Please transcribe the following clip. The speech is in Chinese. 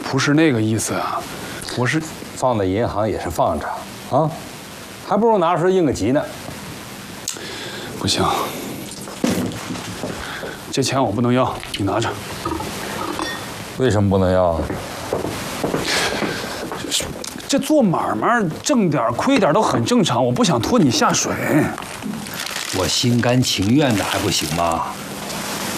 不是那个意思啊，我是放在银行也是放着啊，还不如拿出来应个急呢。 不行，这钱我不能要，你拿着。 为什么不能要？ 这做买卖挣点亏点都很正常，我不想拖你下水。 我心甘情愿的还不行吗？